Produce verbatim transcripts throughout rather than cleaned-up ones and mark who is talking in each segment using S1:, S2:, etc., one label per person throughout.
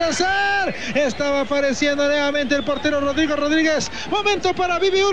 S1: hacer. Estaba apareciendo nuevamente el portero Rodrigo Rodríguez. Momento para Vivi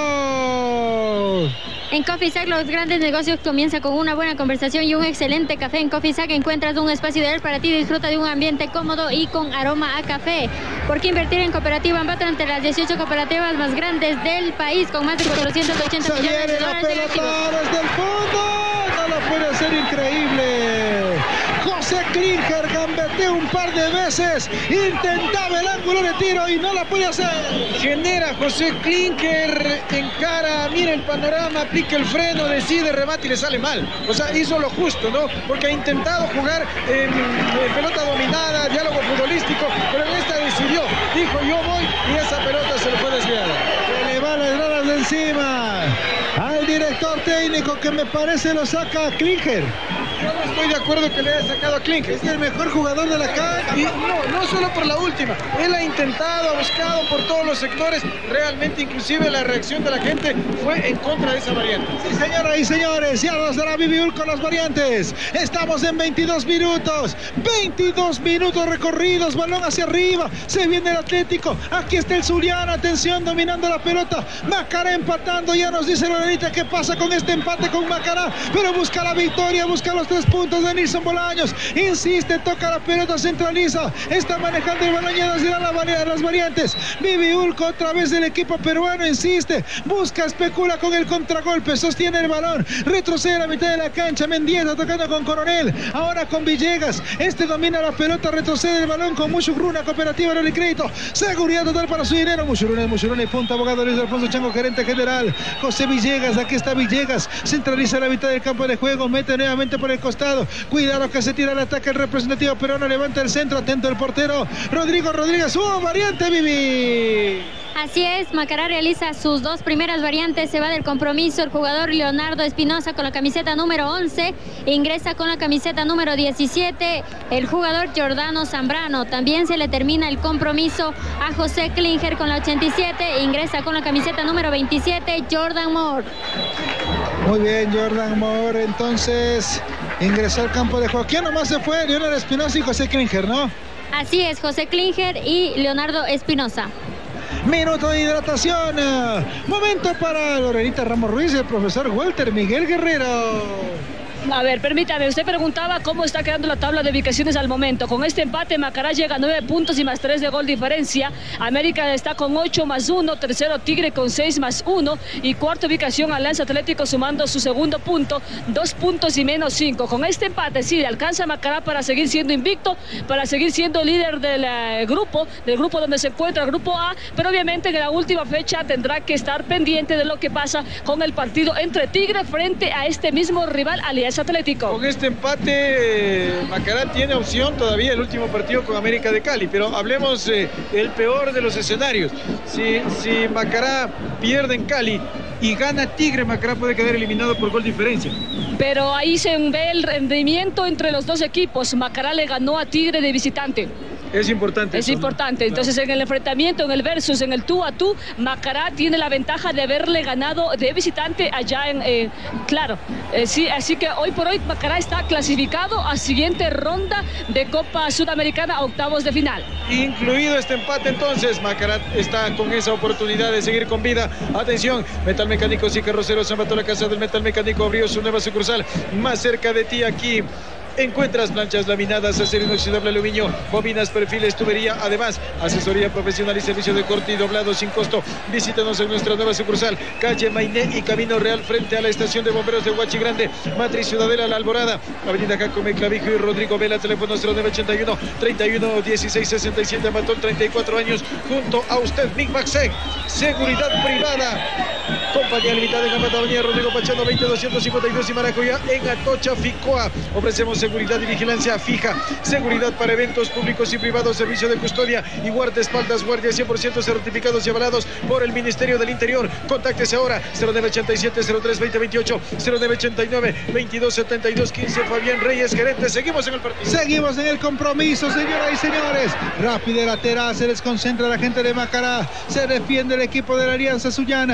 S1: Urco.
S2: En Coffee Sack los grandes negocios comienza con una buena conversación y un excelente café. En Coffee Sack encuentras un espacio ideal para ti. Disfruta de un ambiente cómodo y con aroma a café. ¿Por qué invertir en Cooperativa Ambato entre las dieciocho cooperativas más grandes del país con más de cuatrocientos ochenta
S1: Se
S2: millones de
S1: viene la
S2: dólares en activos?
S1: pelota desde el fondo. No lo puede hacer, increíble. José Klinger gambetea un par de veces, intentaba el ángulo de tiro y no la puede hacer.
S3: Genera José Klinger, encara, mira el panorama, aplica el freno, decide, remate y le sale mal. O sea, hizo lo justo, ¿no? Porque ha intentado jugar en, en pelota dominada, diálogo futbolístico, pero en esta decidió, dijo yo voy y esa pelota se le fue desviada.
S1: Se le va las gradas de encima al director técnico, que me parece lo saca a Klinger.
S3: Yo no estoy de acuerdo que le haya sacado a Klinger.
S1: Es el mejor jugador de la cancha.
S3: Y no, no solo por la última. Él ha intentado, ha buscado por todos los sectores. Realmente, inclusive, la reacción de la gente fue en contra de esa variante.
S1: Sí, señoras y señores, ya nos dará Vivi Urco las variantes. Estamos en veintidós minutos. veintidós minutos recorridos. Balón hacia arriba. Se viene el Atlético. Aquí está el Zuliano. Atención, dominando la pelota. Macará empatando. Ya nos dice Lorelita qué pasa con este empate con Macará. Pero busca la victoria, busca los tres puntos de Nilson Bolaños. Insiste, toca la pelota, centraliza. Está manejando el balón, ya nos dirán las variantes. Vivi Urco, otra vez del equipo peruano, insiste. Busca, especula con el contragolpe. Sostiene el balón. Retrocede a la mitad de la cancha. Mendieta tocando con Coronel. Ahora con Villegas. Este domina la pelota, retrocede el balón con Muchugruna, Cooperativa no le crédito. Seguridad total para su dinero. Muchugruna, Muchugruna y punto. Abogado Luis Alfonso Chango, gerente general. José Villegas, aquí está Villegas. Centraliza la mitad del campo de juego. Mete nuevamente por el costado. Cuidado que se tira el ataque el representativo peruano. Levanta el centro. Atento el portero Rodrigo Rodríguez. ¡Oh, variante, Vivi!
S2: Así es, Macará realiza sus dos primeras variantes, se va del compromiso el jugador Leonardo Espinosa con la camiseta número once, ingresa con la camiseta número diecisiete el jugador Jordano Zambrano. También se le termina el compromiso a José Klinger con la ochenta y siete, ingresa con la camiseta número veintisiete Jordan Moore.
S1: Muy bien, Jordan Moore, entonces ingresó al campo de juego. ¿Quién nomás se fue? Leonardo Espinosa y José Klinger, ¿no?
S2: Así es, José Klinger y Leonardo Espinosa.
S1: Minuto de hidratación. Momento para Lorelita Ramos Ruiz y el profesor Walter Miguel Guerrero.
S4: A ver, permítame, usted preguntaba cómo está quedando la tabla de ubicaciones al momento. Con este empate, Macará llega a nueve puntos y más tres de gol diferencia. América está con ocho más uno, tercero Tigre con seis más uno y cuarta ubicación Alianza Atlético sumando su segundo punto, dos puntos y menos cinco. Con este empate sí, le alcanza a Macará para seguir siendo invicto, para seguir siendo líder del uh, grupo, del grupo donde se encuentra el grupo A, pero obviamente en la última fecha tendrá que estar pendiente de lo que pasa con el partido entre Tigre frente a este mismo rival Alianza Atlético.
S3: Con este empate, eh, Macará tiene opción todavía el último partido con América de Cali, pero hablemos eh, el peor de los escenarios. Si, si Macará pierde en Cali y gana Tigre, Macará puede quedar eliminado por gol diferencia.
S4: Pero ahí se ve el rendimiento entre los dos equipos. Macará le ganó a Tigre de visitante.
S3: Es importante.
S4: Es
S3: eso,
S4: importante.
S3: ¿no?
S4: Entonces, en el enfrentamiento, en el versus, en el tú a tú, Macará tiene la ventaja de haberle ganado de visitante allá en... Eh, claro, eh, sí, así que hoy por hoy Macará está clasificado a siguiente ronda de Copa Sudamericana a octavos de final.
S3: Incluido este empate, entonces, Macará está con esa oportunidad de seguir con vida. Atención, Metal Mecánico y Carroceros, se mató la casa del Metal Mecánico, abrió su nueva sucursal más cerca de ti aquí. Encuentras planchas laminadas, acero inoxidable, aluminio, bobinas, perfiles, tubería, además asesoría profesional y servicio de corte y doblado sin costo. Visítanos en nuestra nueva sucursal, calle Mainé y Camino Real, frente a la estación de bomberos de Huachi Grande, Matriz Ciudadela, La Alborada, avenida Jacome Clavijo y Rodrigo Vela, teléfono cero nueve ochenta y uno, treinta y uno, dieciséis, sesenta y siete, Matón, treinta y cuatro años, junto a usted, Mic Maxec, seguridad privada, compañía limitada en Amata, avenida Rodrigo Pachano, veinte doscientos cincuenta y dos y Maracuyá, en Atocha, Ficoa. Ofrecemos seguridad y vigilancia fija, seguridad para eventos públicos y privados, servicio de custodia y guardaespaldas, guardias cien por ciento certificados y avalados por el Ministerio del Interior. Contáctese ahora, cero nueve ochenta y siete, cero tres, veinte, veintiocho, cero nueve ochenta y nueve, veintidós, setenta y dos, quince, Fabián Reyes, gerente. Seguimos en el partido.
S1: Seguimos en el compromiso, señoras y señores. Rápido lateral, se desconcentra la gente de Macará, se defiende el equipo de la Alianza Zuliana, toca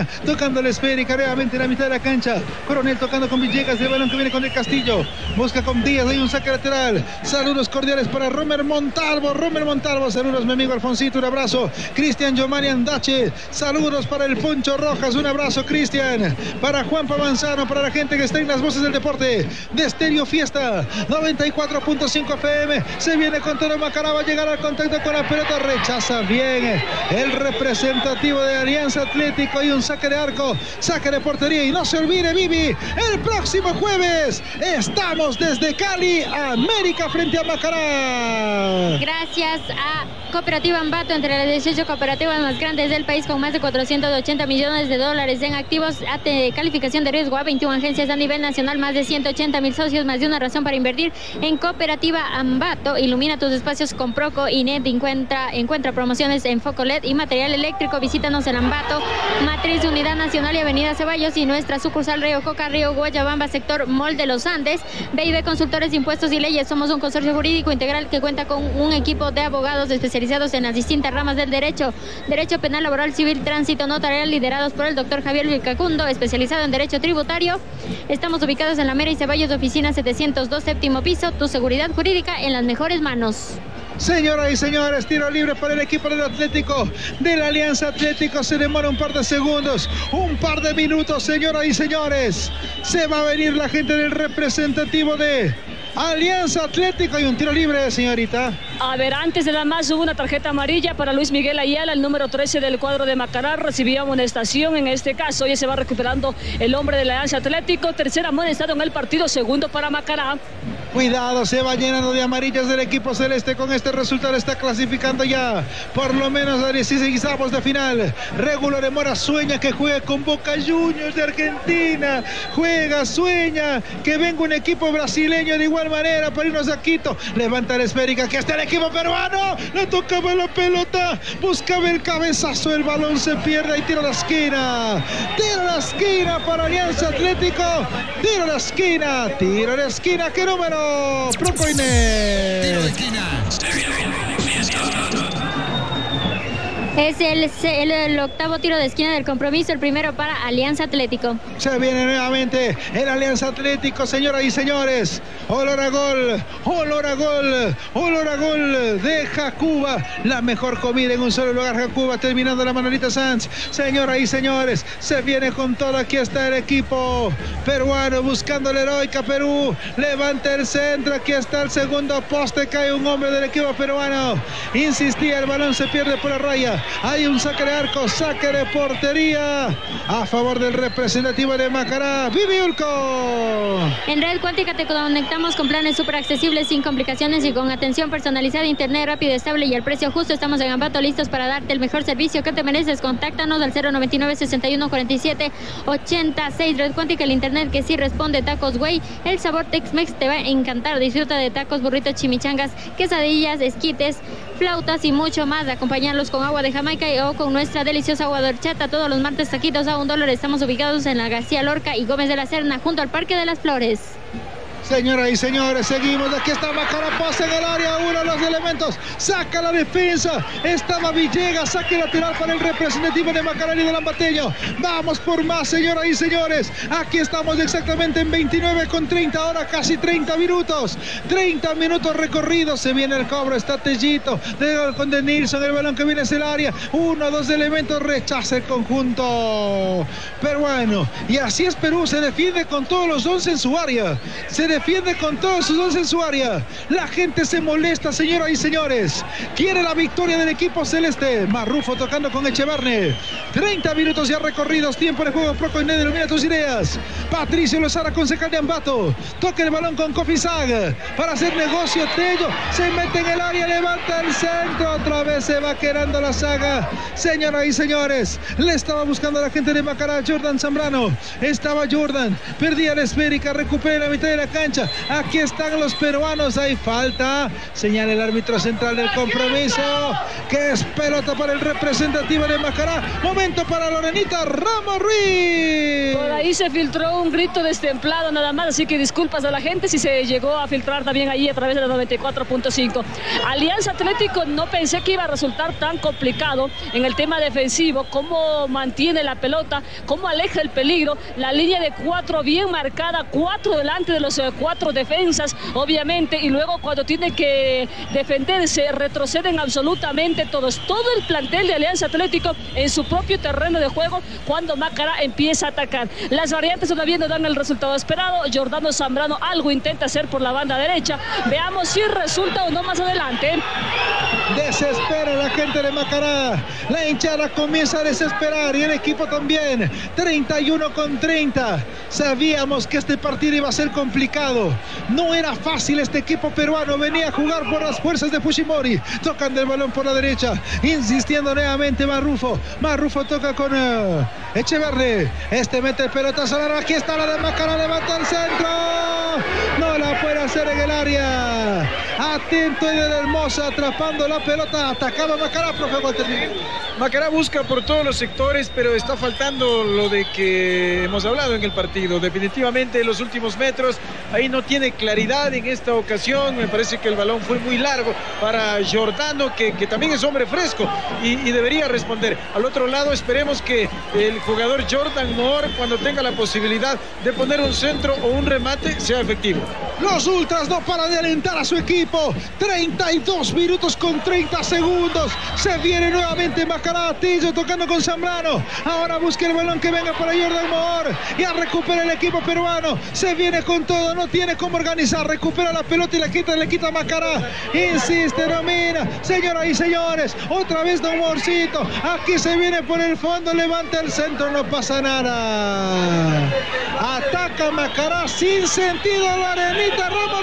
S1: buscando la esférica nuevamente en la mitad de la cancha. Coronel tocando con Villegas, el balón que viene con el Castillo, busca con Díaz, hay un saque lateral. Saludos cordiales para Romer Montalvo, Romer Montalvo, saludos mi amigo Alfonsito, un abrazo. Cristian Giovanni Andache, saludos para el Poncho Rojas, un abrazo Cristian. Para Juan Pavanzano, para la gente que está en las voces del deporte de Estéreo Fiesta noventa y cuatro punto cinco F M. Se viene con todo Macará, va a llegar al contacto con la pelota, rechaza bien el representativo de Alianza Atlético y un saque de arco, saque de portería. Y no se olvide, Vivi, el próximo jueves estamos desde Cali, América frente a Macará.
S2: Gracias a Cooperativa Ambato, entre las dieciocho cooperativas más grandes del país, con más de cuatrocientos ochenta millones de dólares en activos, ate, calificación de riesgo A, veintiuna agencias a nivel nacional, más de ciento ochenta mil socios, más de una razón para invertir en Cooperativa Ambato. Ilumina tus espacios con Proco y Net. Encuentra, encuentra promociones en foco L E D y material eléctrico. Visítanos en Ambato, Matriz, Unidad Nacional y Avenida Ceballos, y nuestra sucursal Río Coca, Río Guayabamba, sector Mall de los Andes. B I B Consultores de Impuestos y Leyes. Somos un consorcio jurídico integral que cuenta con un equipo de abogados especializados en las distintas ramas del derecho: derecho penal, laboral, civil, tránsito, notarial, liderados por el doctor Javier Vilcacundo, especializado en derecho tributario. Estamos ubicados en la Mera y Ceballos, oficina setecientos dos, séptimo piso. Tu seguridad jurídica en las mejores manos.
S1: Señoras y señores, tiro libre para el equipo del Atlético, de la Alianza Atlético. Se demora un par de segundos, un par de minutos, señoras y señores. Se va a venir la gente del representativo de Alianza Atlético y un tiro libre, señorita.
S4: A ver, antes de nada más hubo una tarjeta amarilla para Luis Miguel Ayala, el número trece del cuadro de Macará. Recibía amonestación en este caso. Ya se va recuperando el hombre de la Alianza Atlético. Tercer amonestado en el partido, segundo para Macará.
S1: Cuidado, se va llenando de amarillas del equipo celeste. Con este resultado está clasificando ya por lo menos a dieciséis avos de final. Regulo de Mora sueña que juegue con Boca Juniors de Argentina. Juega, sueña que venga un equipo brasileño de igual manera para irnos a Quito. Levanta la esférica, que está el equipo peruano. Le tocaba la pelota, buscaba el cabezazo, el balón se pierde y tiro a la esquina. Tiro a la esquina para Alianza Atlético. Tiro a la esquina, tiro a la esquina. ¿Qué número? Procoinet.
S5: Tiro de esquina.
S2: Es el, el, el octavo tiro de esquina del compromiso, el primero para Alianza Atlético.
S1: Se viene nuevamente el Alianza Atlético, señoras y señores. Olor a gol, olor a gol, olor a gol de Jacuba. La mejor comida en un solo lugar, Jacuba, terminando la Manolita Sanz. Señoras y señores, se viene con todo. Aquí está el equipo peruano buscando la heroica Perú. Levanta el centro, aquí está el segundo poste. Cae un hombre del equipo peruano. Insistía, el balón se pierde por la raya. Hay un saque de arco, saque de portería a favor del representativo de Macará, Vivi Ulco.
S2: En Red Cuántica te conectamos con planes súper accesibles, sin complicaciones y con atención personalizada, internet rápido, estable y al precio justo. Estamos en Ambato, listos para darte el mejor servicio que te mereces. Contáctanos al cero noventa y nueve, sesenta y uno, cuarenta y siete, ochenta y seis. Red Cuántica, el internet que sí responde. Tacos Güey, el sabor Tex-Mex te va a encantar. Disfruta de tacos, burritos, chimichangas, quesadillas, esquites, flautas y mucho más. Acompañarlos con agua de Jamaica y o con nuestra deliciosa agua de horchata. Todos los martes taquitos a un dólar. Estamos ubicados en la García Lorca y Gómez de la Serna, junto al Parque de las Flores.
S1: Señoras y señores, seguimos. Aquí está Macará, pasa en el área, uno de los elementos, saca la defensa. Estaba Villegas, saque lateral para el representativo de Macará y del Ambateño. Vamos por más, señoras y señores. Aquí estamos exactamente en veintinueve con treinta, ahora casi treinta minutos. treinta minutos recorridos. Se viene el cobro, está Tellito. De, con De Nilsson, el balón que viene es el área. Uno, dos elementos, rechaza el conjunto peruano. Y así es Perú, se defiende con todos los once en su área. Se defiende con todos sus once en su área. La gente se molesta, señoras y señores. Quiere la victoria del equipo celeste. Marrufo tocando con Echeverne. treinta minutos ya recorridos. Tiempo de juego. Procoinet, ilumina tus ideas. Patricio Lozara con Secal de Ambato. Toca el balón con Kofi Sag para hacer negocio. Tello se mete en el área. Levanta el centro. Otra vez se va quedando la saga. Señoras y señores, le estaba buscando a la gente de Macará. Jordan Zambrano. Estaba Jordan. Perdía la esférica. Recupera la mitad de la cancha. cancha. Aquí están los peruanos, hay falta. Señala el árbitro central del compromiso, que es pelota para el representativo de Macará. Momento para Lorenita Ramos Ruiz.
S4: Por ahí se filtró un grito destemplado nada más, así que disculpas a la gente si se llegó a filtrar también ahí a través de la noventa y cuatro punto cinco. Alianza Atlético, no pensé que iba a resultar tan complicado en el tema defensivo, cómo mantiene la pelota, cómo aleja el peligro, la línea de cuatro bien marcada, cuatro delante de los eh, cuatro defensas, obviamente, y luego cuando tiene que defenderse, retroceden absolutamente todos, todo el plantel de Alianza Atlético en su propio terreno de juego cuando Macará empieza a atacar. Las variantes todavía no dan el resultado esperado. Jordano Zambrano algo intenta hacer por la banda derecha, veamos si resulta o no más adelante.
S1: Desespera la gente de Macará, la hinchada comienza a desesperar y el equipo también. Treinta y uno con treinta. Sabíamos que este partido iba a ser complicado, no era fácil. Este equipo peruano venía a jugar por las fuerzas de Fujimori, tocando el balón por la derecha, insistiendo nuevamente Marrufo. Marrufo toca con uh, Echeverri, este mete el pelotazo, aquí está la de Macará, levanta el centro, no la puede hacer en el área. Atento Eder Hermosa atrapando la pelota, atacaba Macará, profe Walter.
S3: Macará busca por todos los sectores, pero está faltando lo de que hemos hablado en el partido. Definitivamente en los últimos metros, ahí no tiene claridad en esta ocasión. Me parece que el balón fue muy largo para Jordano, que, que también es hombre fresco y, y debería responder. Al otro lado, esperemos que el jugador Jordan Moore, cuando tenga la posibilidad de poner un centro o un remate, sea efectivo.
S1: Los ultras no paran de alentar a su equipo. treinta y dos minutos con treinta segundos. Se viene nuevamente Macará. Tillo tocando con Zambrano. Ahora busca el balón que venga para Jordan Moore. Ya recupera el equipo peruano. Se viene con todo. No tiene cómo organizar. Recupera la pelota y la quita, le quita Macará. Insiste, domina. Señoras y señores. Otra vez Don Morcito. Aquí se viene por el fondo. Levanta el centro. No pasa nada. Ataca Macará sin sentido. Lorenita Ramos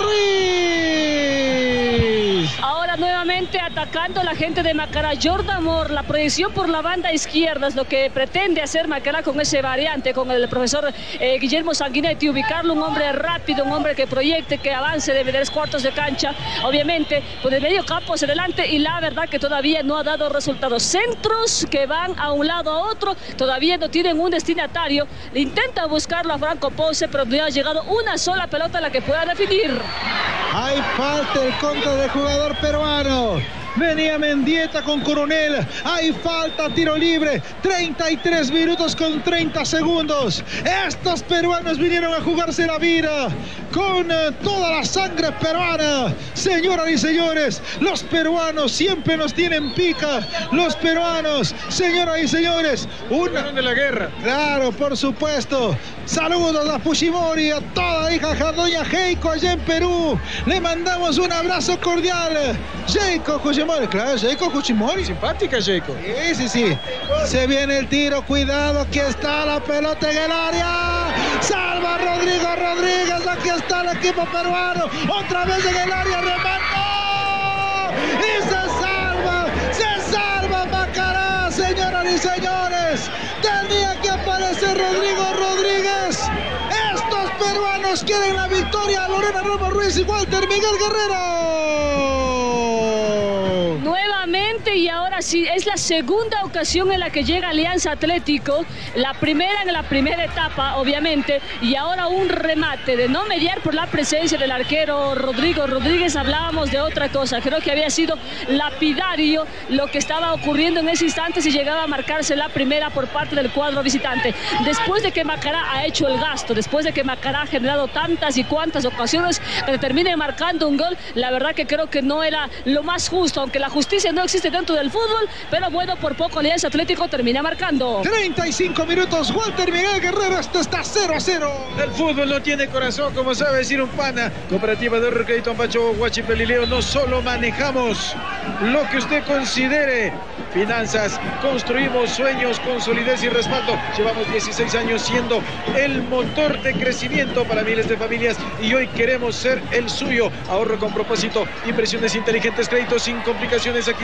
S1: Ruiz.
S4: Ahora nuevamente atacando la gente de Macará. Jordan Moore, la proyección por la banda izquierda es lo que pretende hacer Macará con ese variante, con el profesor eh, Guillermo Sanguinetti, ubicarlo un hombre rápido, un hombre que proyecte, que avance de tres cuartos de cancha, obviamente por el medio campo hacia adelante, y la verdad que todavía no ha dado resultados. Centros que van a un lado a otro, todavía no tienen un destinatario. Intenta buscarlo a Franco Ponce, pero no ha llegado una sola pelota a la que pueda definir.
S1: Hay falta el contra del jugador peruano. Venía Mendieta con Coronel. Hay falta, tiro libre. treinta y tres minutos con treinta segundos. Estos peruanos vinieron a jugarse la vida con eh, toda la sangre peruana. Señoras y señores, los peruanos siempre nos tienen pica. Los peruanos, señoras y señores, una
S3: de la guerra.
S1: Claro, por supuesto. Saludos a Fujimori, a toda la hija doña Heiko allá en Perú. Le mandamos un abrazo cordial. Heiko Fujimori, claro, Heiko Fujimori.
S3: Simpática Heiko.
S1: Sí, sí, sí. Se viene el tiro, cuidado, aquí está la pelota en el área. Salva Rodrigo Rodríguez, aquí está el equipo peruano. Otra vez en el área, remando. Y se salva, se salva Macará, señoras y señores. Tenía que aparecer Rodrigo Rodríguez. Estos peruanos quieren la victoria. Lorena Ramos Ruiz y Walter Miguel Guerrero.
S4: Nuevamente, y ahora sí, es la segunda ocasión en la que llega Alianza Atlético. La primera en la primera etapa, obviamente, y ahora un remate de no mediar por la presencia del arquero Rodrigo Rodríguez. Hablábamos de otra cosa, creo que había sido lapidario lo que estaba ocurriendo en ese instante si llegaba a marcarse la primera por parte del cuadro visitante. Después de que Macará ha hecho el gasto, después de que Macará ha generado tantas y cuantas ocasiones que termine marcando un gol, la verdad que creo que no era lo más justo, aunque la justicia no existe dentro del fútbol, pero bueno, por poco Alianza Atlético termina marcando.
S1: treinta y cinco minutos, Walter Miguel Guerrero, esto está cero a cero.
S3: El fútbol no tiene corazón, como sabe decir un pana. Cooperativa de ahorro crédito Ampacho, Huachipelileo, no solo manejamos lo que usted considere. Finanzas, construimos sueños con solidez y respaldo. Llevamos dieciséis años siendo el motor de crecimiento para miles de familias y hoy queremos ser el suyo. Ahorro con propósito, inversiones inteligentes, créditos sin complicaciones, agilidad real.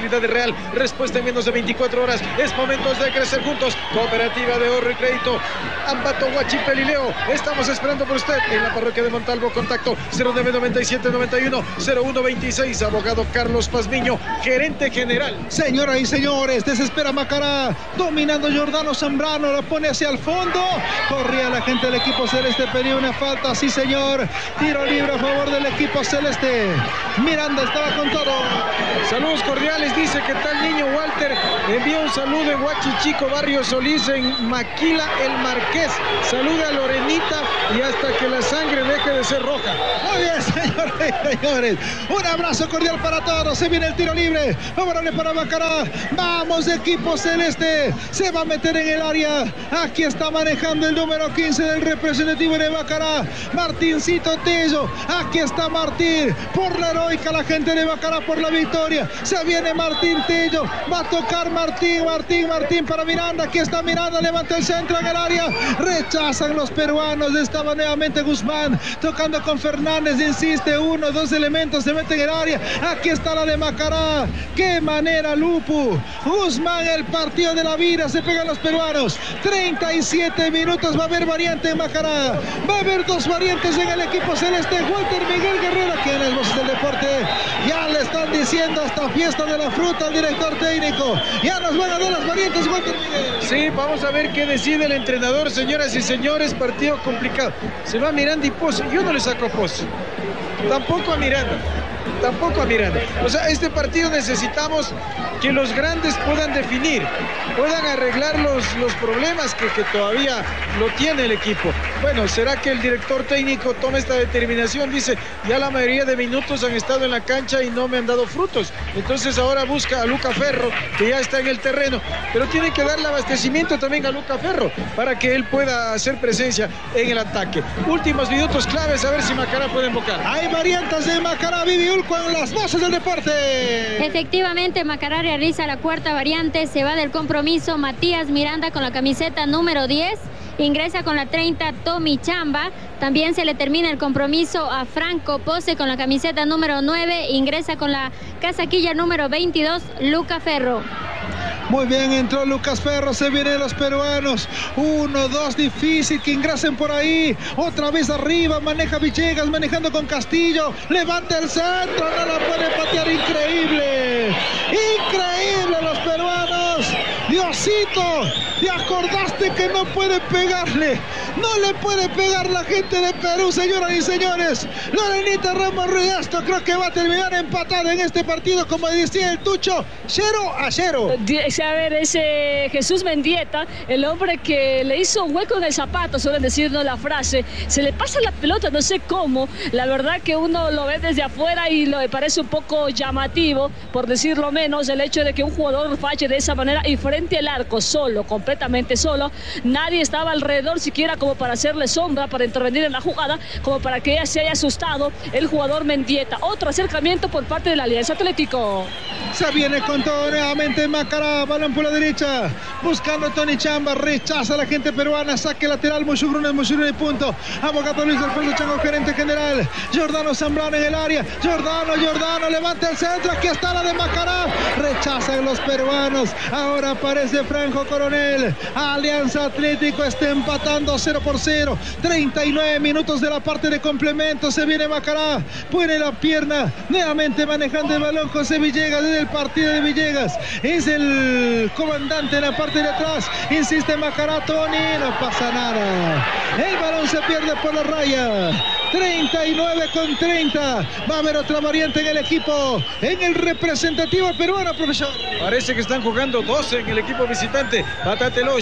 S3: General. Respuesta en menos de veinticuatro horas. Es momento de crecer juntos. Cooperativa de Ahorro y Crédito Ambato, Huachipelileo. Estamos esperando por usted en la parroquia de Montalvo. Contacto cero nueve noventa y siete noventa y uno cero uno veintiséis. Abogado Carlos Pazmiño, gerente general.
S1: Señoras y señores, desespera Macará, dominando Jordano Zambrano, lo pone hacia el fondo. Corría la gente del equipo celeste, pedía una falta, sí señor. Tiro libre a favor del equipo celeste. Miranda estaba con todo.
S3: Saludos cordiales, dice que tal niño Walter envía un saludo en Huachichico, Barrio Solís, en Maquila el Marqués. Saluda a Lorenita y hasta que la sangre deje de ser roja.
S1: Muy bien, señores y señores. Un abrazo cordial para todos. Se viene el tiro libre. Favorable para Macará. Vamos, equipo celeste. Se va a meter en el área. Aquí está manejando el número quince del representativo de Macará, Martincito Tello. Aquí está Martín. Por la heroica, la gente de Macará por la victoria. Se viene Martín Tello. Va a tocar Martín, Martín, Martín para Miranda. Aquí está Miranda. Levanta el centro en el área. Rechazan los peruanos. Estaba nuevamente Guzmán tocando con Fernández. Insiste. Uno, dos elementos. Se mete en el área. Aquí está la de Macará. Qué manera, Lupu. Guzmán, el partido de la vida. Se pegan los peruanos. treinta y siete minutos. Va a haber variante en Macará. Va a haber dos variantes en el equipo celeste. Walter Miguel Guerrero, aquí en las voces del deporte. Ya le están diciendo hasta fiesta de la fruta al director técnico. Ya nos van a dar las variantes, Walter Miguel.
S3: Sí, vamos a ver qué decide el entrenador, señoras y señores. Partido complicado. Se va Miranda y Pozo. Yo no le saco a Pozo. Tampoco a Miranda. Tampoco a Miranda. O sea, este partido necesitamos que los grandes puedan definir, puedan arreglar los, los problemas que, que todavía lo tiene el equipo. Bueno, ¿será que el director técnico toma esta determinación? Dice, ya la mayoría de minutos han estado en la cancha y no me han dado frutos. Entonces ahora busca a Luca Ferro, que ya está en el terreno, pero tiene que darle abastecimiento también a Luca Ferro para que él pueda hacer presencia en el ataque. Últimos minutos claves, a ver si Macará puede invocar.
S1: Hay variantes de Macará, Vivi Ulco en las voces del deporte.
S2: Efectivamente, Macará realiza la cuarta variante, se va del compromiso Matías Miranda con la camiseta número diez, ingresa con la treinta Tommy Chamba, también se le termina el compromiso a Franco Pose con la camiseta número nueve, ingresa con la casaquilla número veintidós Luca Ferro.
S1: Muy bien, entró Lucas Ferro, se vienen los peruanos. Uno, dos, difícil que ingresen por ahí. Otra vez arriba, maneja Villegas, manejando con Castillo. Levanta el centro, no la puede patear, increíble. Increíble los peruanos. Diosito, ¿te acordaste que no puede pegarle? No le puede pegar la gente de Perú, señoras y señores. Lorenita Ramos Ruiz, esto creo que va a terminar empatada en este partido, como decía el Tucho, cero a cero.
S4: A ver, ese Jesús Mendieta, el hombre que le hizo un hueco en el zapato, suelen decirnos la frase, se le pasa la pelota, no sé cómo, la verdad que uno lo ve desde afuera y le parece un poco llamativo, por decirlo menos, el hecho de que un jugador falle de esa manera y frente al arco, solo, completamente solo, nadie estaba alrededor siquiera como para hacerle sombra, para intervenir en la jugada, como para que ella se haya asustado el jugador Mendieta. Otro acercamiento por parte de la Alianza Atlético.
S1: Se viene con todo nuevamente Macará, balón por la derecha, buscando a Tony Chamba, rechaza a la gente peruana, saque lateral, Mochugrunes, Mochugrunes, punto. Abogado Luis Alfonso Chango, gerente general. Jordano Zambrano en el área, Jordano, Jordano, levanta el centro, aquí está la de Macará, rechazan los peruanos, ahora aparece Franco Coronel. Alianza Atlético está empatando cero por cero, treinta y nueve minutos de la parte de complemento, se viene Macará, pone la pierna, nuevamente manejando el balón José Villegas, desde el partido de Villegas, es el comandante en la parte de atrás, insiste Macará, Tony, no pasa nada, el balón se pierde por la raya, treinta y nueve con treinta, va a haber otra variante en el equipo, en el representativo peruano, profesor.
S3: Parece que están jugando doce en el equipo visitante, Patateloch,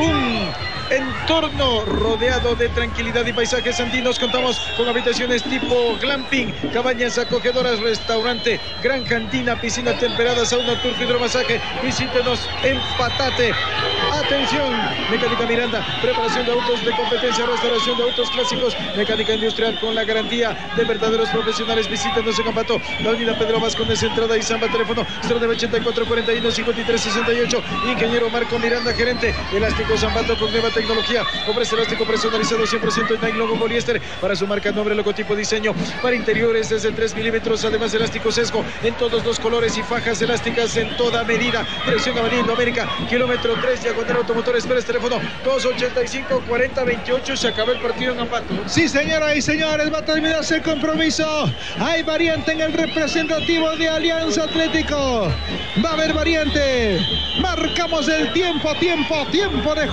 S3: un entorno rodeado de tranquilidad y paisajes andinos. Contamos con habitaciones tipo glamping, cabañas acogedoras, restaurante, gran cantina, piscina temperada, sauna, turco, hidromasaje. Visítenos en Patate. Atención, Mecánica Miranda, preparación de autos de competencia, restauración de autos clásicos, mecánica industrial, Macarat con la garantía de verdaderos profesionales. Visítanos en Ambato, la avenida Pedro Vascondes, entrada y Zamba, teléfono cero nueve ochenta y cuatro cuarenta y uno cincuenta y tres sesenta y ocho. Ingeniero Marco Miranda, gerente. Elásticos Ambato con nueva tecnología. Ofrece elástico personalizado cien por ciento en nylon o poliéster para su marca, nombre, logotipo, diseño. Para interiores desde tres milímetros. Además, elástico sesgo en todos los colores y fajas elásticas en toda medida. Dirección Avenida Indoamérica, kilómetro tres, diagonal Automotores Pérez, teléfono dos ochenta y cinco cuarenta veintiocho. Se acabó el partido en Ambato.
S1: Sí, señoras y señores, va a terminarse el compromiso. Hay variante en el representativo de Alianza Atlético. Va a haber variante. Marcamos el tiempo, tiempo, tiempo de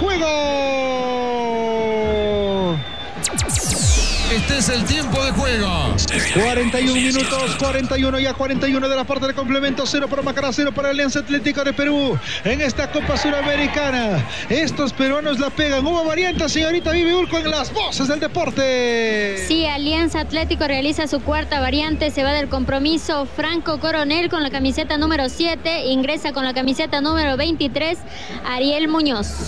S1: juego.
S5: Este es el tiempo de juego.
S1: cuarenta y un minutos, cuarenta y uno ya cuarenta y uno de la parte de complemento. Cero para Macará, cero para Alianza Atlético de Perú en esta Copa Suramericana. Estos peruanos la pegan. Hubo variantes, señorita Vivi Urco, en las voces del deporte.
S2: Sí, Alianza Atlético realiza su cuarta variante. Se va del compromiso Franco Coronel con la camiseta número siete. Ingresa con la camiseta número veintitrés, Ariel Muñoz.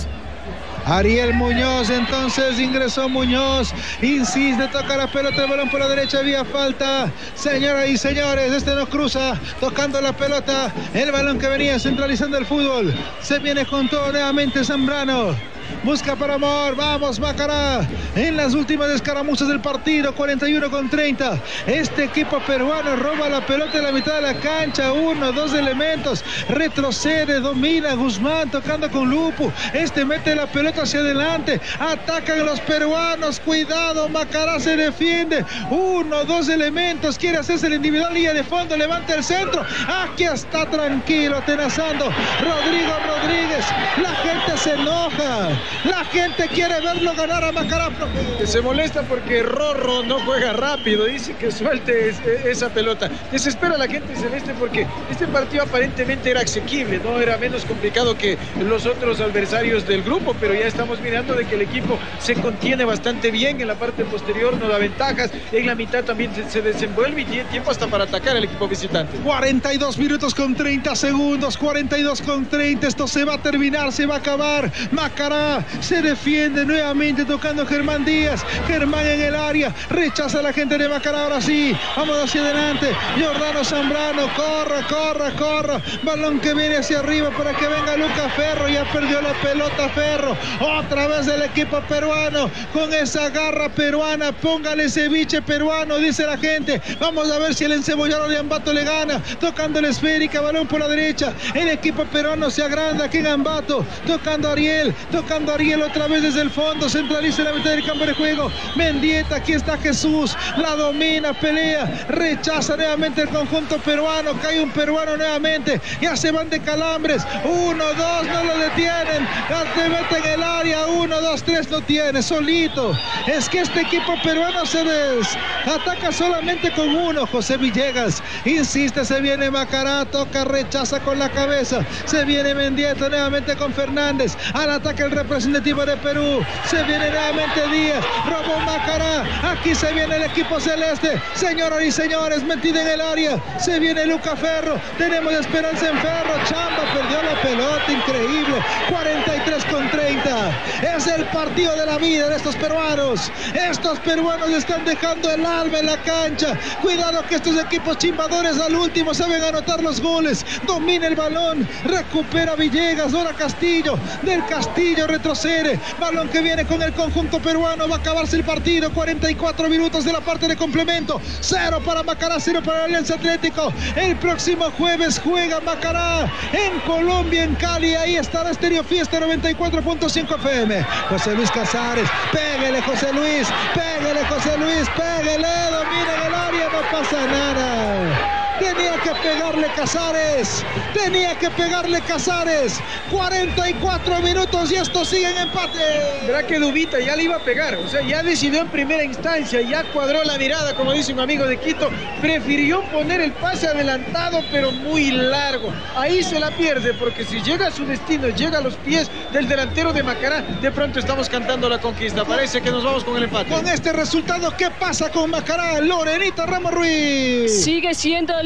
S1: Ariel Muñoz, entonces ingresó Muñoz, insiste, toca la pelota, el balón por la derecha, había falta. Señoras y señores, este no cruza, tocando la pelota, el balón que venía centralizando el fútbol. Se viene con todo nuevamente Zambrano. Busca para Amor, vamos Macará, en las últimas escaramuzas del partido, cuarenta y uno con treinta. Este equipo peruano roba la pelota en la mitad de la cancha, uno, dos elementos, retrocede, domina Guzmán tocando con Lupu, este mete la pelota hacia adelante, atacan los peruanos, cuidado, Macará se defiende, uno, dos elementos, quiere hacerse el individual, línea de fondo, levanta el centro, aquí está tranquilo, atenazando Rodrigo Rodríguez, la gente se enoja. La gente quiere verlo ganar a Macará.
S3: Se molesta porque Rorro no juega rápido. Dice que suelte es, esa pelota. Desespera a la gente celeste porque este partido aparentemente era asequible, ¿no? Era menos complicado que los otros adversarios del grupo, pero ya estamos mirando de que el equipo se contiene bastante bien en la parte posterior, no da ventajas. En la mitad también se, se desenvuelve y tiene tiempo hasta para atacar al equipo visitante.
S1: cuarenta y dos minutos con treinta segundos. cuarenta y dos con treinta. Esto se va a terminar, se va a acabar. Macará se defiende nuevamente tocando Germán Díaz. Germán en el área, rechaza a la gente de Macará. Ahora sí, vamos hacia adelante. Jordano Zambrano, corra, corra, corra. Balón que viene hacia arriba para que venga Lucas Ferro. Ya perdió la pelota Ferro. Otra vez el equipo peruano con esa garra peruana. Póngale ceviche peruano, dice la gente. Vamos a ver si el encebollado de Ambato le gana. Tocando la esférica, balón por la derecha. El equipo peruano se agranda aquí en Ambato. Tocando a Ariel, tocando Ariel otra vez desde el fondo, centraliza la mitad del campo de juego. Mendieta, aquí está Jesús, la domina, pelea, rechaza nuevamente el conjunto peruano, cae un peruano nuevamente, ya se van de calambres, uno, dos, no lo detienen, ya se mete en el área, uno, dos, tres, no tiene, solito. Es que este equipo peruano se des... ataca solamente con uno. José Villegas insiste, se viene Macará, toca, rechaza con la cabeza, se viene Mendieta nuevamente con Fernández, al ataque el representativo de Perú, se viene nuevamente Díaz, robó Macará, aquí se viene el equipo celeste, señoras y señores, metida en el área, se viene Lucas Ferro, tenemos esperanza en Ferro, Chamba perdió la pelota, increíble, cuarenta y tres con treinta, es el partido de la vida de estos peruanos, estos peruanos están dejando el alma en la cancha, cuidado que estos equipos chimbadores al último saben anotar los goles, domina el balón, recupera Villegas, ahora Castillo, del Castillo retrocede, balón que viene con el conjunto peruano, va a acabarse el partido, cuarenta y cuatro minutos de la parte de complemento, cero para Macará, cero para Alianza Atlético, el próximo jueves juega Macará en Colombia, en Cali, ahí estará Estéreo Fiesta noventa y cuatro punto cinco F M, José Luis Casares, pégale José Luis, pégale José Luis, pégale, domina en el área, no pasa nada. Tenía que pegarle Casares, tenía que pegarle Casares, cuarenta y cuatro minutos y esto sigue en empate.
S3: Verá que Dubita ya le iba a pegar, o sea, ya decidió en primera instancia, ya cuadró la mirada, como dice un amigo de Quito, prefirió poner el pase adelantado, pero muy largo. Ahí se la pierde, porque si llega a su destino, llega a los pies del delantero de Macará, de pronto estamos cantando la conquista. Parece que nos vamos con el empate.
S1: Con este resultado, ¿qué pasa con Macará? Lorenita Ramos Ruiz.
S4: Sigue siendo el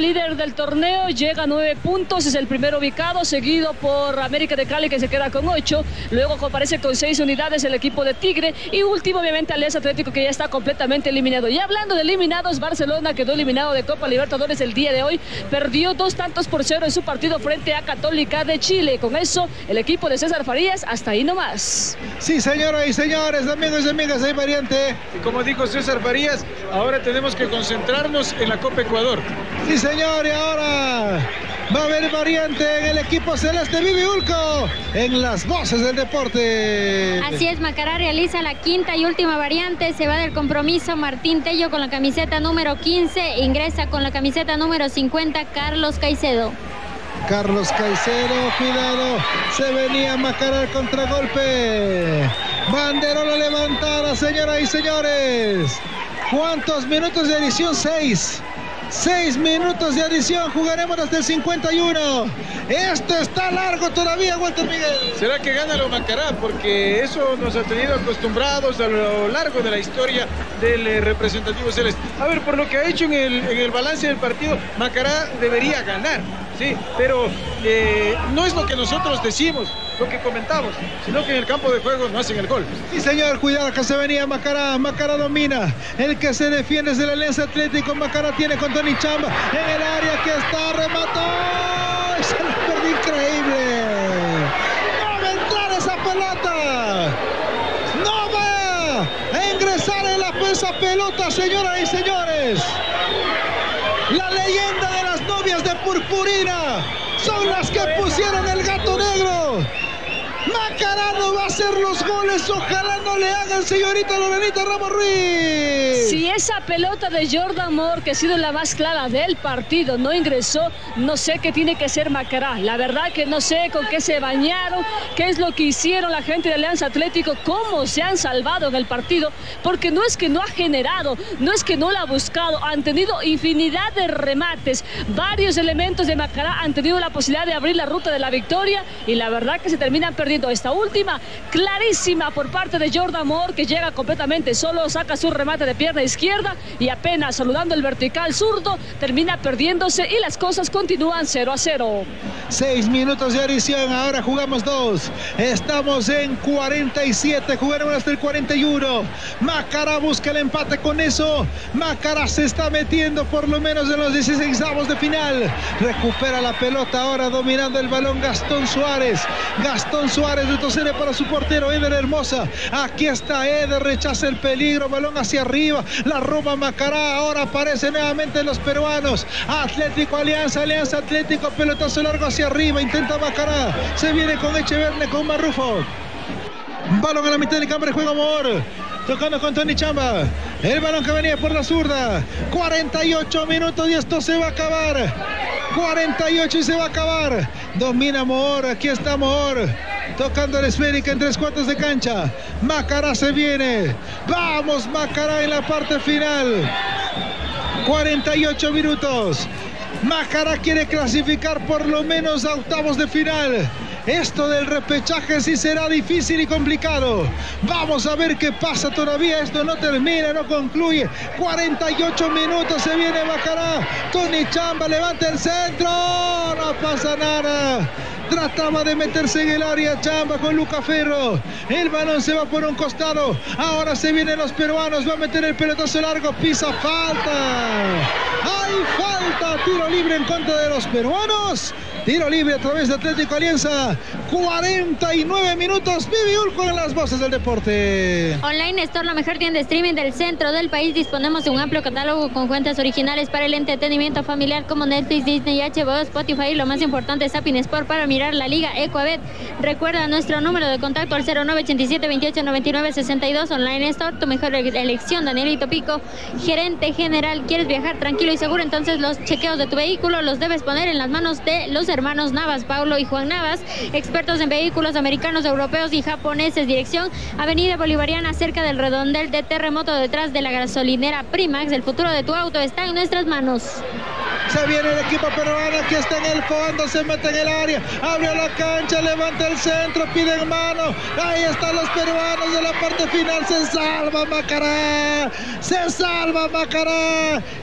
S4: líder del torneo, llega a nueve puntos, es el primer ubicado, seguido por América de Cali, que se queda con ocho. Luego aparece con seis unidades el equipo de Tigre. Y último, obviamente, Alianza Atlético, que ya está completamente eliminado. Y hablando de eliminados, Barcelona quedó eliminado de Copa Libertadores el día de hoy. Perdió dos tantos por cero en su partido frente a Católica de Chile. Con eso, el equipo de César Farías, hasta ahí nomás.
S1: Sí, señoras y señores, amigos y amigas, hay variante.
S3: Y como dijo César Farías, ahora tenemos que concentrarnos en la Copa Ecuador.
S1: Sí, señor, y ahora va a haber variante en el equipo celeste. Vivi Ulco en las voces del deporte.
S2: Así es, Macará realiza la quinta y última variante. Se va del compromiso Martín Tello con la camiseta número quince. Ingresa con la camiseta número cincuenta Carlos Caicedo.
S1: Carlos Caicedo, cuidado, se venía Macará al contragolpe. Banderola levantada, señoras y señores. ¿Cuántos minutos de adición? Seis. Seis minutos de adición, jugaremos hasta el cincuenta y uno. Esto está largo todavía, Walter Miguel.
S3: ¿Será que gana lo Macará? Porque eso nos ha tenido acostumbrados a lo largo de la historia del eh, representativo celeste. A ver, por lo que ha hecho en el, en el balance del partido, Macará debería ganar, sí, pero eh, no es lo que nosotros decimos, lo que comentamos, sino que en el campo de juego no hacen el gol.
S1: Sí, señor, cuidado que se venía Macará. Macará domina. El que se defiende es el Alianza Atlético. Macará tiene con Tony Chamba en el área, que está, remató. Se lo perdió, increíble. No va a entrar esa pelota. No va a ingresar en la esa pelota, señoras y señores. La leyenda de las novias de purpurina son las que pusieron el gato negro. Macará no va a hacer los goles, ojalá no le hagan, señorita Lorenita Ramos Ruiz.
S4: Si esa pelota de Jordan Moore, que ha sido la más clara del partido, no ingresó, no sé qué tiene que ser Macará. La verdad que no sé con qué se bañaron, qué es lo que hicieron la gente de Alianza Atlético, cómo se han salvado en el partido, porque no es que no ha generado, no es que no la ha buscado, han tenido infinidad de remates, varios elementos de Macará han tenido la posibilidad de abrir la ruta de la victoria y la verdad que se terminan perdiendo. Esta última, clarísima por parte de Jordan Moore, que llega completamente solo, saca su remate de pierna izquierda y apenas saludando el vertical zurdo, termina perdiéndose y las cosas continúan cero a cero.
S1: Seis minutos de adición, ahora jugamos dos. Estamos en cuarenta y siete, jugaremos hasta el cuarenta y uno. Macará busca el empate con eso. Macará se está metiendo por lo menos en los dieciseisavos de final. Recupera la pelota ahora dominando el balón Gastón Suárez. Gastón Suárez retrocede para su portero Eder Hermosa. Aquí está Eder, rechaza el peligro, balón hacia arriba, la roba Macará. Ahora aparece nuevamente los peruanos. Atlético Alianza, Alianza Atlético, pelotazo largo hacia arriba, intenta Macará, se viene con Echeverne, con Marrufo. Balón a la mitad del campo de juego, Amor. Tocando con Tony Chamba. El balón que venía por la zurda. cuarenta y ocho minutos y esto se va a acabar. cuarenta y ocho y se va a acabar. Domina Moore. Aquí está Moore. Tocando el esférica en tres cuartos de cancha. Macará se viene. Vamos Macará en la parte final. cuarenta y ocho minutos. Macará quiere clasificar por lo menos a octavos de final. Esto del repechaje sí será difícil y complicado. Vamos a ver qué pasa todavía. Esto no termina, no concluye. cuarenta y ocho minutos, se viene Macará. Tony Chamba levanta el centro. No pasa nada. Trataba de meterse en el área Chamba con Luca Ferro. El balón se va por un costado. Ahora se vienen los peruanos. Va a meter el pelotazo largo. Pisa, falta. Hay falta. Tiro libre en contra de los peruanos. Tiro libre a través de Atlético Alianza. cuarenta y nueve minutos. Vivi Ulco en las voces del deporte.
S2: Online Store, la mejor tienda de streaming del centro del país. Disponemos de un amplio catálogo con cuentas originales para el entretenimiento familiar como Netflix, Disney, H B O, Spotify y lo más importante, Zapping Sport para mirar la Liga Ecuabet. Recuerda nuestro número de contacto al cero nueve ochenta y siete veintiocho noventa y nueve sesenta y dos. Online Store, tu mejor elección. Danielito Pico, gerente general. ¿Quieres viajar tranquilo y seguro? Entonces los chequeos de tu vehículo los debes poner en las manos de los hermanos Navas, Paulo y Juan Navas, expertos en vehículos americanos, europeos y japoneses. Dirección Avenida Bolivariana, cerca del redondel de Terremoto, detrás de la gasolinera Primax. El futuro de tu auto está en nuestras manos.
S1: Se viene el equipo peruano, aquí está en el fondo, se mete en el área, abre la cancha, levanta el centro, pide en mano, ahí están los peruanos de la parte final, se salva Macará, se salva Macará,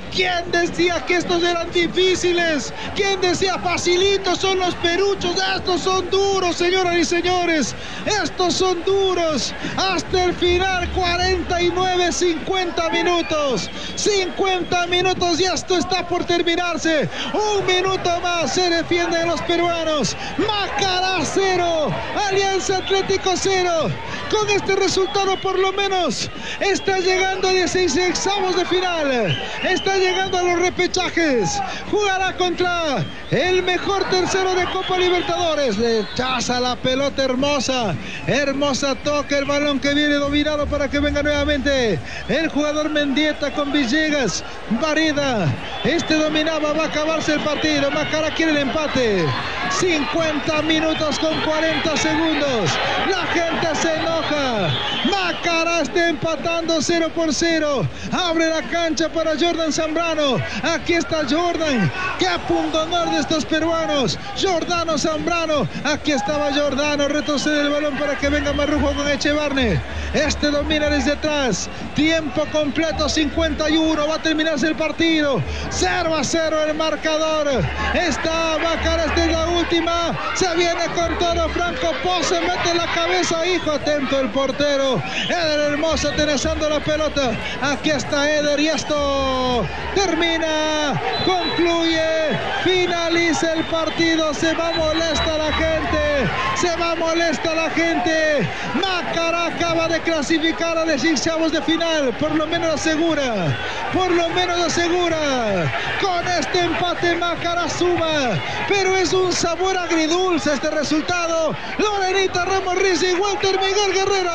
S1: ¿Quién decía que estos eran difíciles? ¿Quién decía facilitos son los peruchos? Estos son duros, señoras y señores. Estos son duros. Hasta el final, cuarenta y nueve, cincuenta minutos. cincuenta minutos y esto está por terminarse. Un minuto más se defienden los peruanos. Macará cero, Alianza Atlético cero. Con este resultado por lo menos está llegando a dieciséis avos de final. Está llegando a los repechajes. Jugará contra el mejor tercero de Copa Libertadores. Le chaza la pelota hermosa. Hermosa toca el balón que viene dominado para que venga nuevamente el jugador Mendieta con Villegas. Varida. Este dominaba. Va a acabarse el partido. Macará quiere el empate. cincuenta minutos con cuarenta segundos. La gente se enoja. Macará está empatando cero por cero. Abre la cancha para Jordan Zambrano. Aquí está Jordan. Qué pundonor de estos peruanos. Jordano Zambrano. Aquí estaba Jordano. Retrocede el balón para que venga Marrujo con Echevarne. Este domina desde atrás. Tiempo completo cincuenta y uno. Va a terminarse el partido. cero a cero el marcador. Está Macará. Esta es la última. Se viene con todo. Franco Pose mete la cabeza. Hijo, atento el portero. Eder Hermoso tenazando la pelota. Aquí está Eder y esto termina, concluye, finaliza el partido. Se va molesta la gente. Se va molesta la gente. Macará acaba de clasificar a dieciséis de final. Por lo menos asegura. Por lo menos asegura. Con este empate Macará suma. Pero es un sabor agridulce este resultado. Lorenita Ramos Riz y Walter Miguel Guerrero.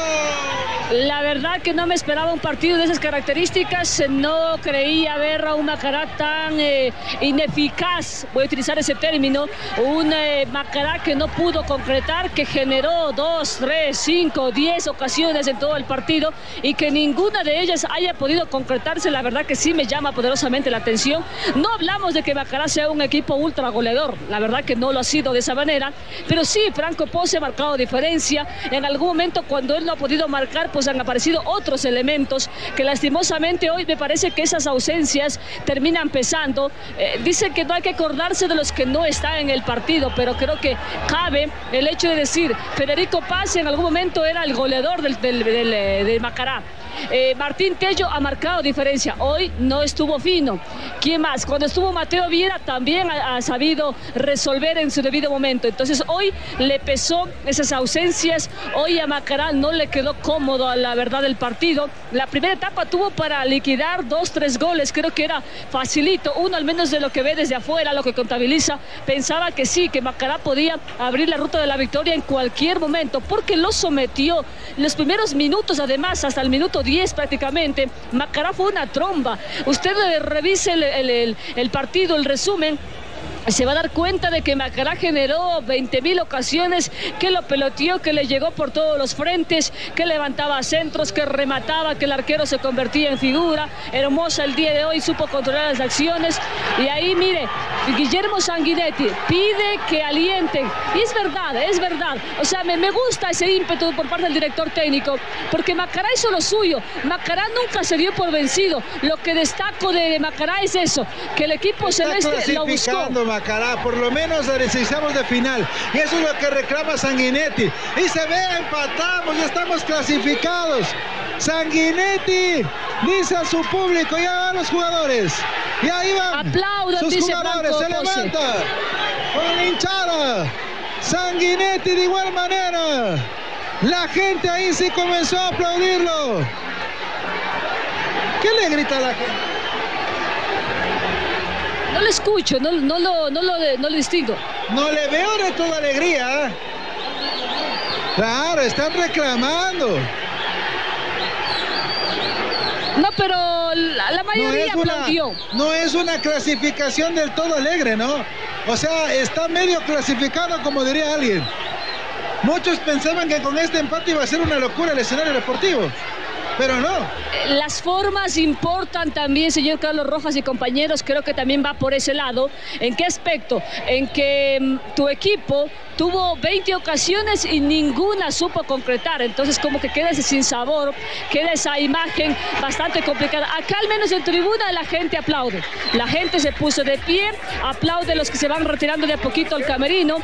S4: La verdad que no me esperaba un partido de esas características. No creía ver a un Macará tan eh, ineficaz, voy a utilizar ese término. Un eh, Macará que no pudo concretar, que generó dos, tres, cinco, diez ocasiones en todo el partido y que ninguna de ellas haya podido concretarse. La verdad que sí me llama poderosamente la atención. No hablamos de que Macará sea un equipo ultra goleador, la verdad que no lo ha sido de esa manera, pero sí, Franco Pose ha marcado diferencia. En algún momento cuando él no ha podido marcar, pues han aparecido otros elementos que lastimosamente hoy me parece que esas ausencias terminan pesando. Eh, dicen que no hay que acordarse de los que no están en el partido, pero creo que cabe el hecho de decir, Federico Paz en algún momento era el goleador del, del, del, del, del Macará. Eh, Martín Tello ha marcado diferencia, hoy no estuvo fino. ¿Quién más? Cuando estuvo Mateo Viera también ha, ha sabido resolver en su debido momento. Entonces hoy le pesó esas ausencias, hoy a Macará no le quedó cómodo a la verdad del partido. La primera etapa tuvo para liquidar dos, tres goles, creo que era facilito, uno al menos de lo que ve desde afuera, lo que contabiliza. Pensaba que sí, que Macará podía abrir la ruta de la victoria en cualquier momento, porque lo sometió los primeros minutos, además hasta el minuto diez prácticamente. Macará fue una tromba. Usted eh, revise el, el, el, el partido, el resumen, se va a dar cuenta de que Macará generó veinte mil ocasiones, que lo peloteó, que le llegó por todos los frentes, que levantaba centros, que remataba, que el arquero se convertía en figura. Hermosa el día de hoy, supo controlar las acciones. Y ahí, mire, Guillermo Sanguinetti pide que alienten. Y es verdad, es verdad. O sea, me, me gusta ese ímpetu por parte del director técnico, porque Macará hizo lo suyo. Macará nunca se dio por vencido. Lo que destaco de Macará es eso, que el equipo celeste lo buscó.
S1: Macará, por lo menos a dieciséis de final, y eso es lo que reclama Sanguinetti. Y se ve, empatamos, ya estamos clasificados. Sanguinetti dice a su público, ya van los jugadores, y ahí van.
S4: Aplaudan,
S1: sus
S4: dice
S1: jugadores,
S4: Franco
S1: se levanta
S4: Pose
S1: con la hinchada. Sanguinetti de igual manera. La gente ahí sí comenzó a aplaudirlo. ¿Qué le grita a la gente?
S4: No lo escucho, no, no, lo, no, lo, no lo distingo.
S1: No le veo de toda alegría. Claro, están reclamando.
S4: No, pero la, la mayoría
S1: no
S4: aplaudió.
S1: Una, no es una clasificación del todo alegre, ¿no? O sea, está medio clasificado, como diría alguien. Muchos pensaban que con este empate iba a ser una locura el escenario deportivo. pero no.
S4: Las formas importan también, señor Carlos Rojas y compañeros, creo que también va por ese lado. ¿En qué aspecto? En que um, tu equipo tuvo veinte ocasiones y ninguna supo concretar, entonces como que queda ese sin sabor, queda esa imagen bastante complicada. Acá al menos en tribuna la gente aplaude, la gente se puso de pie, aplaude los que se van retirando de a poquito al camerino,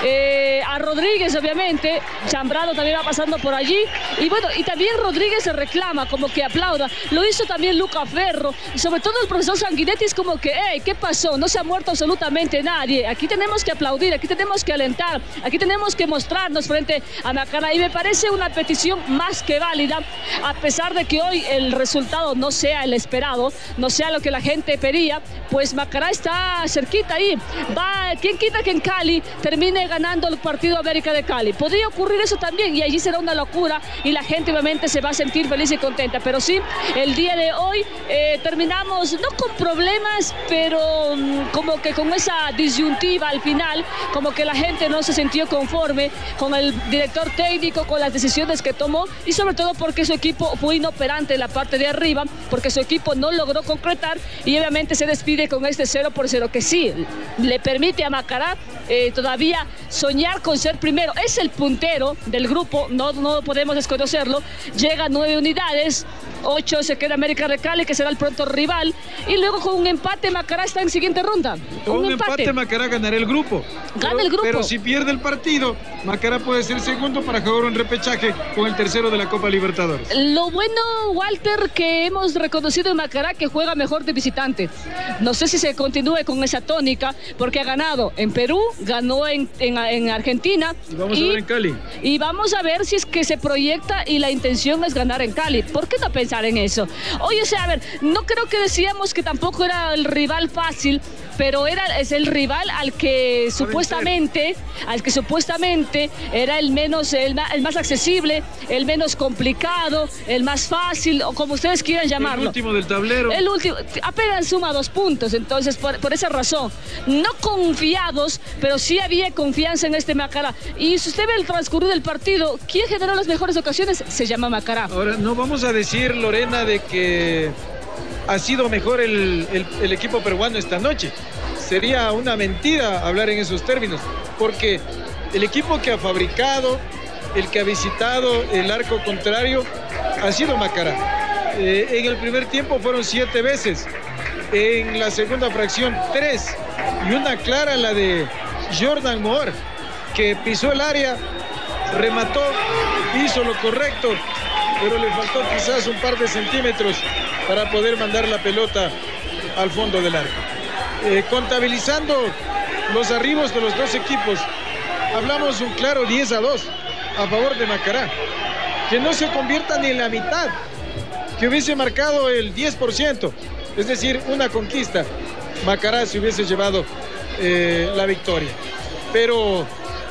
S4: eh, a Rodríguez obviamente, Chambrado también va pasando por allí, y bueno, y también Rodríguez se reclama, como que aplauda, lo hizo también Luca Ferro, y sobre todo el profesor Sanguinetti es como que, hey, ¿qué pasó? No se ha muerto absolutamente nadie, aquí tenemos que aplaudir, aquí tenemos que alentar, aquí tenemos que mostrarnos frente a Macará, y me parece una petición más que válida, a pesar de que hoy el resultado no sea el esperado, no sea lo que la gente pedía, pues Macará está cerquita ahí, va, ¿quién quita que en Cali termine ganando el partido América de Cali? Podría ocurrir eso también, y allí será una locura, y la gente obviamente se va a sentir feliz y contenta, pero sí, el día de hoy eh, terminamos, no con problemas, pero um, como que con esa disyuntiva al final, como que la gente no se sintió conforme con el director técnico, con las decisiones que tomó, y sobre todo porque su equipo fue inoperante en la parte de arriba, porque su equipo no logró concretar, y obviamente se despide con este cero por cero, que sí, le permite a Macará eh, todavía soñar con ser primero, es el puntero del grupo, no, no podemos desconocerlo, llega a nueve unidades, ocho se queda América de Cali, que será el pronto rival, y luego con un empate Macará está en siguiente ronda.
S3: Con un,
S4: un
S3: empate. empate Macará ganará el grupo.
S4: Gana
S3: pero,
S4: el grupo.
S3: Pero si pierde el partido, Macará puede ser segundo para jugar un repechaje con el tercero de la Copa Libertadores.
S4: Lo bueno, Walter, que hemos reconocido en Macará que juega mejor de visitante. No sé si se continúe con esa tónica, porque ha ganado en Perú, ganó en, en, en Argentina.
S3: Y vamos y, a ver en Cali.
S4: Y vamos a ver si es que se proyecta y la intención es ganar en Cali. ¿Por qué no pensar en eso? Oye, o sea, a ver, no creo que decíamos que tampoco era el rival fácil, pero era, es el rival al que supuestamente, al que supuestamente era el menos, el, el más accesible, el menos complicado, el más fácil, o como ustedes quieran llamarlo.
S3: El último del tablero.
S4: El último, apenas suma dos puntos, entonces por, por esa razón, no confiados, pero sí había confianza en este Macará. Y si usted ve el transcurrir del partido, ¿quién generó las mejores ocasiones? Se llama Macará.
S3: Ahora, no vamos a decir, Lorena, de que ha sido mejor el, el, el equipo peruano esta noche. Sería una mentira hablar en esos términos, porque el equipo que ha fabricado, el que ha visitado el arco contrario, ha sido Macará. Eh, en el primer tiempo fueron siete veces, en la segunda fracción tres, y una clara la de Jordan Moore, que pisó el área, remató, hizo lo correcto, pero le faltó quizás un par de centímetros para poder mandar la pelota al fondo del arco. Eh, contabilizando los arribos de los dos equipos, hablamos un claro diez a dos a favor de Macará. Que no se convierta ni en la mitad, que hubiese marcado el diez por ciento, es decir, una conquista, Macará se hubiese llevado eh, la victoria. Pero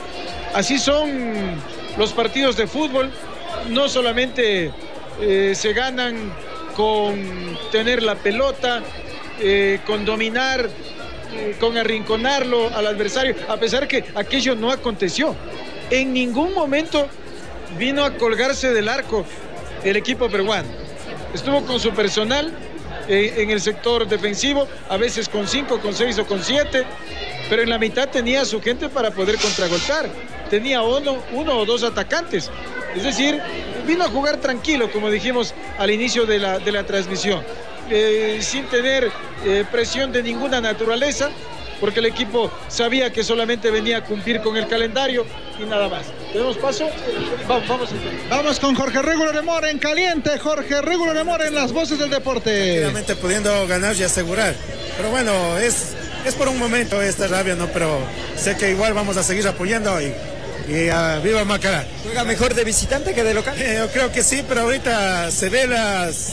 S3: así son los partidos de fútbol, no solamente eh, se ganan con tener la pelota, eh, con dominar, eh, con arrinconarlo al adversario, a pesar que aquello no aconteció. En ningún momento vino a colgarse del arco el equipo peruano. Estuvo con su personal eh, en el sector defensivo, a veces con cinco, con seis o con siete, pero en la mitad tenía a su gente para poder contragolpear. Tenía uno, uno o dos atacantes. Es decir, vino a jugar tranquilo, como dijimos al inicio de la, de la transmisión, eh, sin tener eh, presión de ninguna naturaleza, porque el equipo sabía que solamente venía a cumplir con el calendario y nada más. ¿Tenemos paso? Vamos, vamos.
S1: Vamos con Jorge Regulo de Mora en caliente. Jorge Regulo de Mora en las voces del deporte.
S6: Finalmente pudiendo ganar y asegurar. Pero bueno, es, es por un momento esta rabia, ¿no? Pero sé que igual vamos a seguir apoyando y... Y uh, viva Macará.
S7: ¿Juega mejor de visitante que de local?
S6: Eh, yo creo que sí, pero ahorita se ve las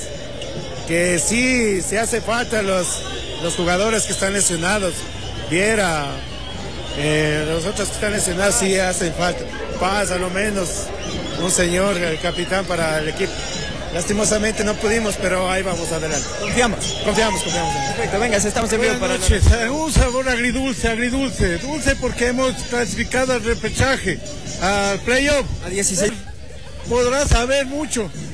S6: que sí se hace falta los, los jugadores que están lesionados. Viera, eh, los otros que están lesionados sí hacen falta. Paz, a lo menos un señor, el capitán para el equipo. Lastimosamente no pudimos, pero ahí vamos adelante.
S7: Confiamos.
S6: Confiamos, confiamos.
S7: Perfecto, venga, estamos en vivo para...
S8: Buenas noches. La... Un sabor agridulce, agridulce. Dulce porque hemos clasificado al repechaje, al playoff.
S7: A dieciséis.
S8: Podrá saber mucho,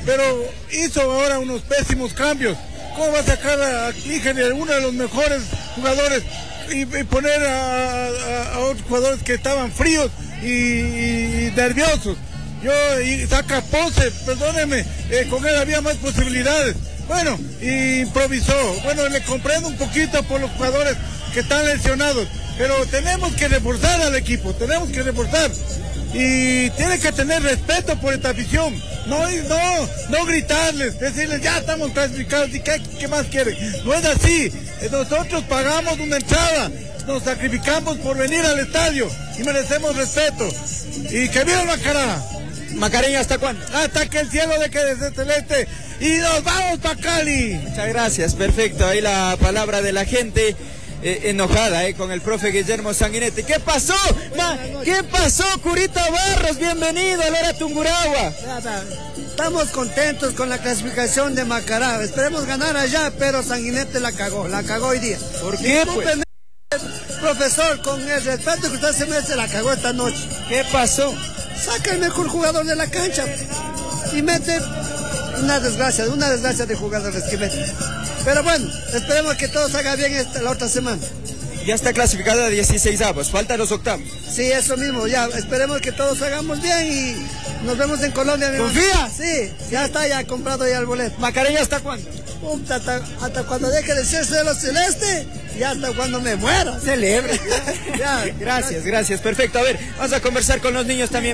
S8: pero hizo ahora unos pésimos cambios. ¿Cómo va a sacar a Clígenes, uno de los mejores jugadores, y, y poner a, a, a otros jugadores que estaban fríos y, y nerviosos? Yo, y saca Ponce, perdóneme, eh, con él había más posibilidades. Bueno, y improvisó. Bueno, le comprendo un poquito por los jugadores que están lesionados, pero tenemos que reforzar al equipo, tenemos que reforzar. Y tiene que tener respeto por esta afición. No, no, no gritarles, decirles ya estamos clasificados y qué, qué más quieren. No es así. Nosotros pagamos una entrada, nos sacrificamos por venir al estadio y merecemos respeto. Y que viva Macará.
S7: Macareño, ¿hasta cuándo?
S8: Hasta que el cielo de que desde celeste y nos vamos para Cali.
S7: Muchas gracias, perfecto. Ahí la palabra de la gente. Eh, enojada eh, con el profe Guillermo Sanguinetti. ¿Qué pasó? Ma, ¿Qué pasó, Curita Barros? Bienvenido a Lora Tungurahua.
S9: Estamos contentos con la clasificación de Macará. Esperemos ganar allá, pero Sanguinetti la cagó, la cagó hoy día.
S7: ¿Por qué, pues?
S9: Profesor, con el respeto que usted se merece, la cagó esta noche.
S7: ¿Qué pasó?
S9: Saca el mejor jugador de la cancha y mete una desgracia, una desgracia de jugadores que mete. Pero bueno, esperemos que todo salga bien esta, la otra semana.
S7: Ya está clasificado a dieciséis avos, faltan los octavos.
S9: Sí, eso mismo, ya esperemos que todos hagamos bien y nos vemos en Colombia.
S7: ¿Confía?
S9: Sí, ya está, ya comprado ya el boleto.
S7: ¿Macareño hasta cuándo?
S9: Hasta, hasta, hasta cuando deje de ser cielo celeste y hasta cuando me muera.
S7: Celebre.
S9: Ya,
S7: gracias, gracias, perfecto. A ver, vamos a conversar con los niños también.